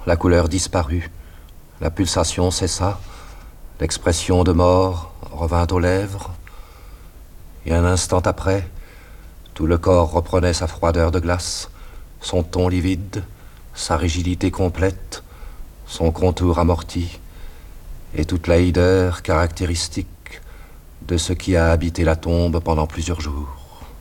La couleur disparut, la pulsation cessa, l'expression de mort revint aux lèvres, et un instant après, tout le corps reprenait sa froideur de glace, son ton livide, sa rigidité complète, son contour amorti, et toute la hideur caractéristique de ce qui a habité la tombe pendant plusieurs jours.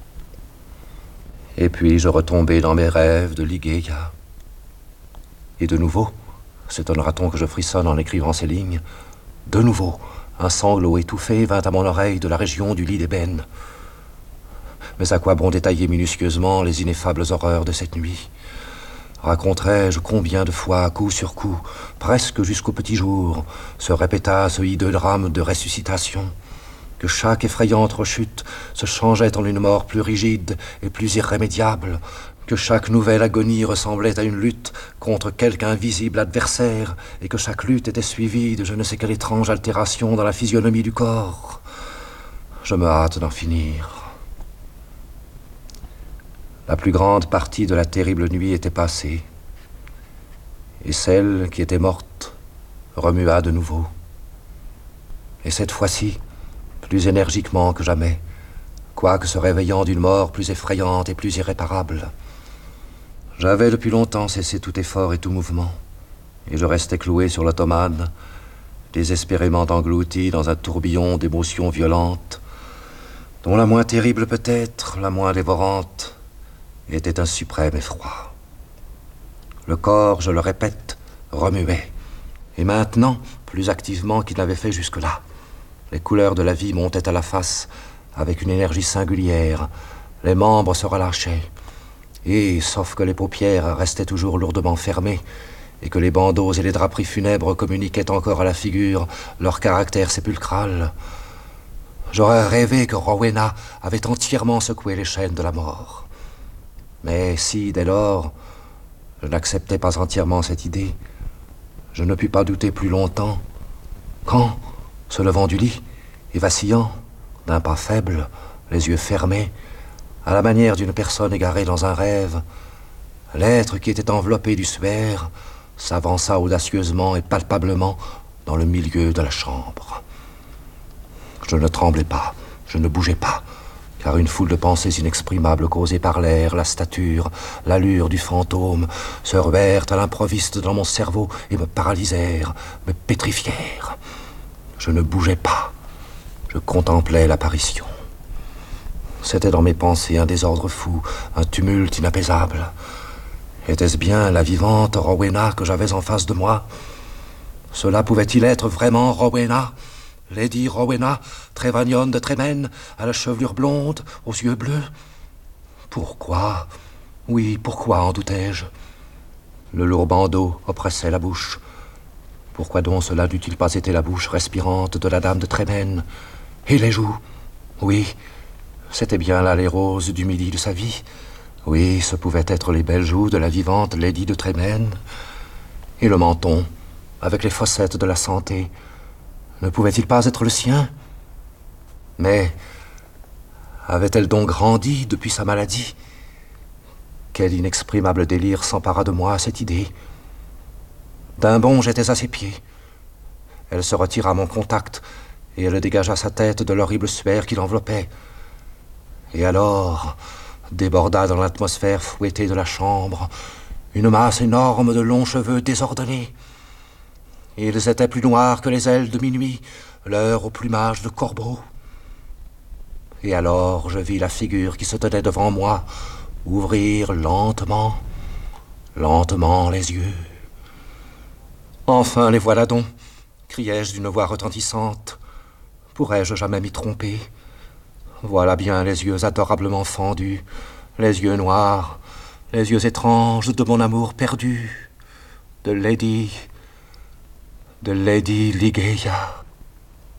Et puis je retombai dans mes rêves de Ligeia. Et de nouveau, s'étonnera-t-on que je frissonne en écrivant ces lignes, de nouveau, un sanglot étouffé vint à mon oreille de la région du lit d'ébène. Mais à quoi bon détailler minutieusement les ineffables horreurs de cette nuit? Raconterai-je combien de fois, coup sur coup, presque jusqu'au petit jour, se répéta ce hideux drame de ressuscitation, que chaque effrayante rechute se changeait en une mort plus rigide et plus irrémédiable, que chaque nouvelle agonie ressemblait à une lutte contre quelque invisible adversaire, et que chaque lutte était suivie de je ne sais quelle étrange altération dans la physionomie du corps. Je me hâte d'en finir. La plus grande partie de la terrible nuit était passée, et celle qui était morte remua de nouveau. Et cette fois-ci, plus énergiquement que jamais, quoique se réveillant d'une mort plus effrayante et plus irréparable. J'avais depuis longtemps cessé tout effort et tout mouvement, et je restais cloué sur l'ottomane, désespérément englouti dans un tourbillon d'émotions violentes, dont la moins terrible peut-être, la moins dévorante, était un suprême effroi. Le corps, je le répète, remuait, et maintenant, plus activement qu'il n'avait fait jusque-là. Les couleurs de la vie montaient à la face avec une énergie singulière. Les membres se relâchaient. Et, sauf que les paupières restaient toujours lourdement fermées et que les bandeaux et les draperies funèbres communiquaient encore à la figure leur caractère sépulcral, j'aurais rêvé que Rowena avait entièrement secoué les chaînes de la mort. Mais si, dès lors, je n'acceptais pas entièrement cette idée, je ne pus pas douter plus longtemps quand, se levant du lit et vacillant, d'un pas faible, les yeux fermés, à la manière d'une personne égarée dans un rêve, l'être qui était enveloppé du suaire s'avança audacieusement et palpablement dans le milieu de la chambre. Je ne tremblais pas, je ne bougeais pas, car une foule de pensées inexprimables causées par l'air, la stature, l'allure du fantôme se ruèrent à l'improviste dans mon cerveau et me paralysèrent, me pétrifièrent. Je ne bougeais pas, je contemplais l'apparition. C'était dans mes pensées un désordre fou, un tumulte inapaisable. Était-ce bien la vivante Rowena que j'avais en face de moi? Cela pouvait-il être vraiment Rowena? Lady Rowena, Trevanion de Tremaine, à la chevelure blonde, aux yeux bleus? Pourquoi? Oui, pourquoi en doutais-je? Le lourd bandeau oppressait la bouche. Pourquoi donc cela n'eût-il pas été la bouche respirante de la dame de Tremaine? Et les joues? Oui, c'était bien là les roses du midi de sa vie. Oui, ce pouvaient être les belles joues de la vivante Lady de Tremaine. Et le menton, avec les fossettes de la santé, ne pouvait-il pas être le sien? Mais avait-elle donc grandi depuis sa maladie? Quel inexprimable délire s'empara de moi à cette idée. D'un bond, j'étais à ses pieds. Elle se retira à mon contact, et elle dégagea sa tête de l'horrible suaire qui l'enveloppait. Et alors déborda dans l'atmosphère fouettée de la chambre une masse énorme de longs cheveux désordonnés. Ils étaient plus noirs que les ailes de minuit, l'heure au plumage de corbeau. Et alors je vis la figure qui se tenait devant moi ouvrir lentement, lentement les yeux. « Enfin, les voilà donc !» criai-je d'une voix retentissante. « Pourrais-je jamais m'y tromper? Voilà bien les yeux adorablement fendus, les yeux noirs, les yeux étranges de mon amour perdu, de Lady Ligeia. »